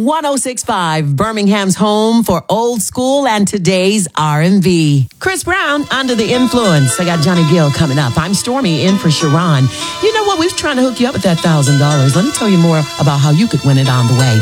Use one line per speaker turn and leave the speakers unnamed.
106.5, Birmingham's home for old school and today's R&B. Chris Brown, Under the Influence. I got Johnny Gill coming up. I'm Stormy in for Sharon. You know what? We was trying to hook you up with that $1,000. Let me tell you more about how you could win it on the way.